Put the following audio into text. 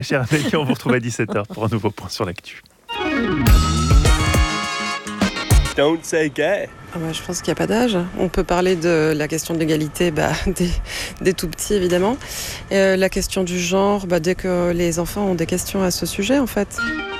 Chers Amélie, on vous retrouve à 17h pour un nouveau point sur l'actu. Don't say gay. Je pense qu'il n'y a pas d'âge. On peut parler de la question de l'égalité des tout petits, évidemment. Et la question du genre, dès que les enfants ont des questions à ce sujet, en fait.